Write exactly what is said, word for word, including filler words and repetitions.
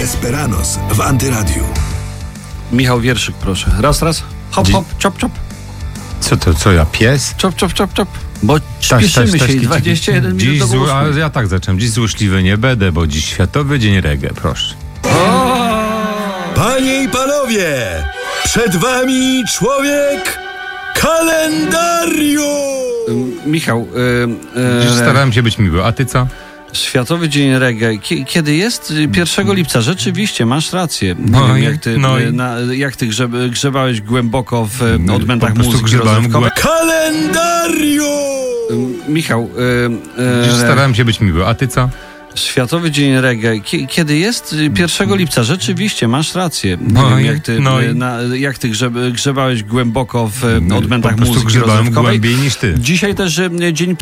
Desperados w Antyradiu. Michał Wierszyk, proszę. Raz, raz. Hop, Dzie- hop, czop, czop. Co to, co ja, pies? Czop, czop, czop, czop. Bo śpieszymy się i dwadzieścia jeden minut Dziś do zło, ósmej. a ja tak zacząłem. Dziś złośliwy nie będę, bo dziś Światowy Dzień Reggae, proszę. Panie i panowie, przed wami człowiek kalendarium. Michał, y, Dziś y, starałem się być miły, a ty co? Światowy Dzień Reggae. Kie- Kiedy jest? pierwszego lipca. Rzeczywiście, masz rację. Nie No wiem, i- jak ty, no y, i- na, jak ty grzeb, grzebałeś głęboko w y, odmętach Po prostu muzyki grzebałem rozrywkowej. Kalendarium. Y, Michał, y, Dziś y, starałem się być miły, a ty co? Światowy Dzień Reggae. Kie- Kiedy jest? pierwszego lipca. Rzeczywiście, masz rację. Nie No wiem, i- jak ty, no y, i- na, jak ty grzeb, grzebałeś głęboko w y, odmętach Po prostu muzyki grzebałem rozrywkowej. głębiej niż ty. Dzisiaj też y, dzień